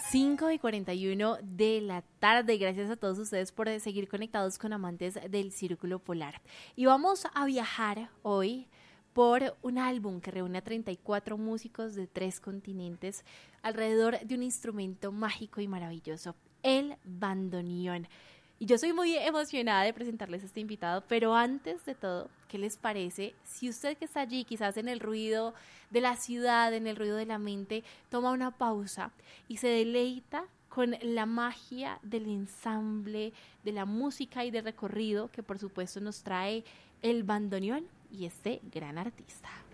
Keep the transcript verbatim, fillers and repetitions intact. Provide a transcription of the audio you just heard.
cinco y cuarenta y uno de la tarde. Gracias a todos ustedes por seguir conectados con Amantes del Círculo Polar. Y vamos a viajar hoy por un álbum que reúne a treinta y cuatro músicos de tres continentes alrededor de un instrumento mágico y maravilloso, el bandoneón. Y yo soy muy emocionada de presentarles a este invitado, pero antes de todo, ¿qué les parece? Si usted que está allí, quizás en el ruido de la ciudad, en el ruido de la mente, toma una pausa y se deleita con la magia del ensamble, de la música y del recorrido que por supuesto nos trae el bandoneón y este gran artista.